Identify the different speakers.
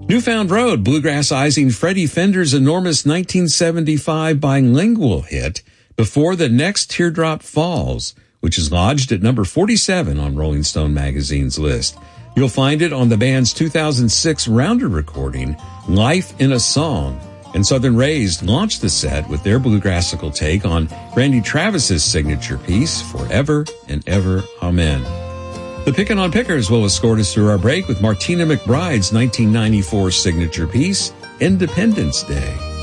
Speaker 1: Newfound Road, bluegrassizing Freddie Fender's enormous 1975 bilingual hit, Before the Next Teardrop Falls, which is lodged at number 47 on Rolling Stone magazine's list. You'll find it on the band's 2006 Rounder recording, Life in a Song. And Southern Raised launched the set with their bluegrassical take on Randy Travis's signature piece, Forever and Ever, Amen. The Pickin' on Pickers will escort us through our break with Martina McBride's 1994 signature piece, Independence Day.